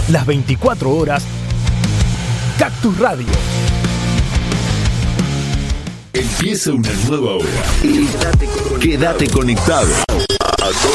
las 24 horas. Cactus Radio. Empieza una nueva hora. Quédate conectado. A